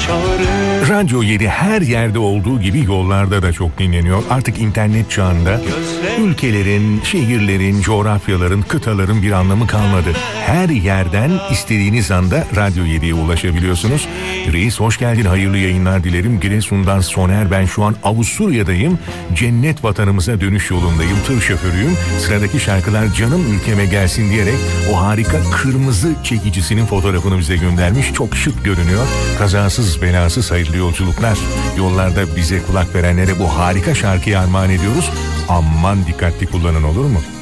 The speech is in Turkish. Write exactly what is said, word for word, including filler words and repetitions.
çağırır. Radyo yedi her yerde olduğu gibi yollarda da çok dinleniyor. Artık internet çağında ülkelerin, şehirlerin, coğrafyaların, kıtaların bir anlamı kalmadı. Her yerden istediğiniz anda Radyo yediye ulaşabiliyorsunuz. Reis hoş geldin, hayırlı yayınlar dilerim. Giresun'dan Soner, ben şu an Avusturya'dayım. Cennet vatanımıza dönüş yolundayım. Tır şoförüyüm. Sıradaki şarkılar canım ülkeme gelsin diyerek o harika kırmızı çekicisinin fotoğrafını bize göndermiş. Çok şık görünüyor. Kazasız belasız hayırlı yolculuklar. Yollarda bize kulak verenlere bu harika şarkıyı armağan ediyoruz. Aman dikkatli kullanın, olur mu?